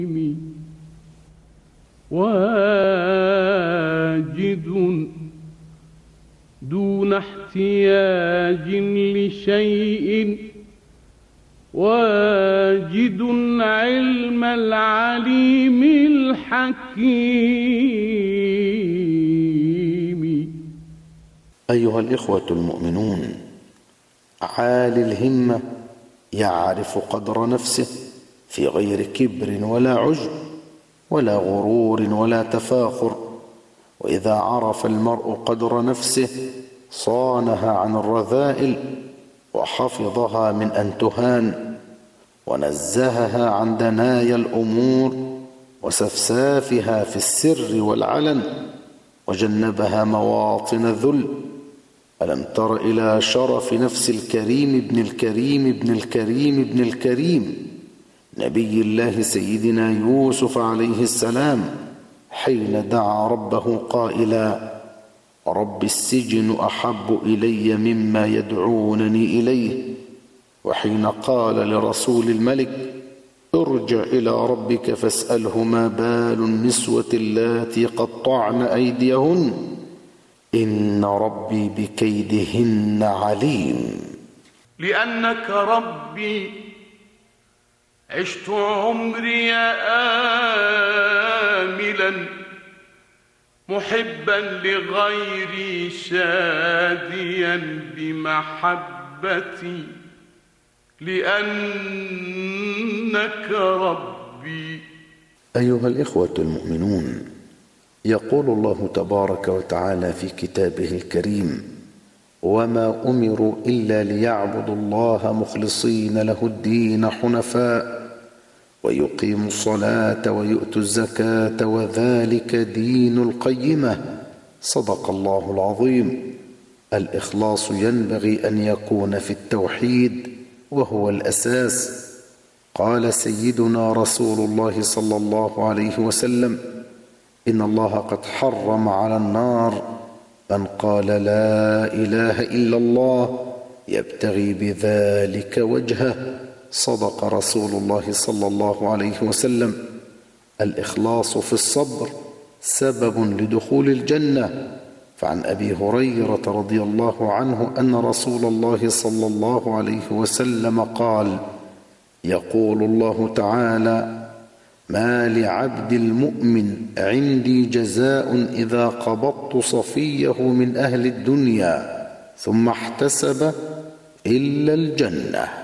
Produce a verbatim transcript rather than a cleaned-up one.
واجد دون احتياج لشيء، واجد علم العليم الحكيم. أيها الإخوة المؤمنون، عالي الهمة يعرف قدر نفسه في غير كبر ولا عجب ولا غرور ولا تفاخر، وإذا عرف المرء قدر نفسه صانها عن الرذائل وحفظها من أن تهان، ونزهها عن دنايا الأمور وسفسافها في السر والعلن، وجنبها مواطن الذل. ألم تر إلى شرف نفس الكريم ابن الكريم ابن الكريم ابن الكريم نبي الله سيدنا يوسف عليه السلام، حين دعا ربه قائلا: رب السجن أحب إلي مما يدعونني إليه، وحين قال لرسول الملك: ارجع إلى ربك فاسأله ما بال النسوة اللاتي قطعن أيديهن إن ربي بكيدهن عليم. لأنك ربي عشت عمري آملا محبا لغيري شاديا بمحبتي، لأنك ربي. أيها الإخوة المؤمنون، يقول الله تبارك وتعالى في كتابه الكريم: وما أمروا إلا ليعبدوا الله مخلصين له الدين حنفاء ويقيموا الصلاة ويؤتوا الزكاة وذلك دين القيمة. صدق الله العظيم. الإخلاص ينبغي أن يكون في التوحيد، وهو الأساس. قال سيدنا رسول الله صلى الله عليه وسلم: إن الله قد حرم على النار من قال لا إله إلا الله يبتغي بذلك وجهه. صدق رسول الله صلى الله عليه وسلم. الإخلاص في الصبر سبب لدخول الجنة. فعن أبي هريرة رضي الله عنه أن رسول الله صلى الله عليه وسلم قال: يقول الله تعالى: ما لعبد المؤمن عندي جزاء إذا قبضت صفيه من أهل الدنيا ثم احتسب إلا الجنة.